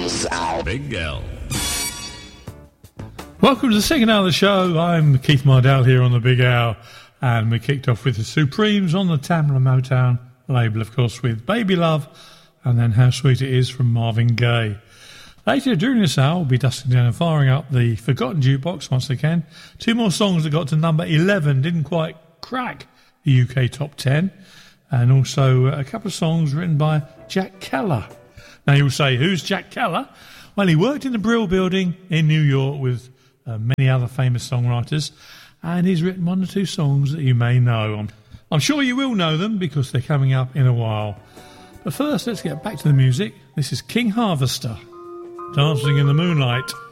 Big L. Welcome to the second hour of the show. I'm Keith Mardell here on the Big L, and we kicked off with the Supremes on the Tamla Motown label, of course, with Baby Love, and then How Sweet It Is from Marvin Gaye. Later during this hour, we'll be dusting down and firing up the Forgotten Jukebox once again. Two more songs that got to number 11, didn't quite crack the UK top 10, and also a couple of songs written by Jack Keller. Now you'll say, who's Jack Keller? Well, he worked in the Brill Building in New York with many other famous songwriters, and he's written one or two songs that you may know. I'm sure you will know them because they're coming up in a while. But first, let's get back to the music. This is King Harvester, Dancing in the Moonlight.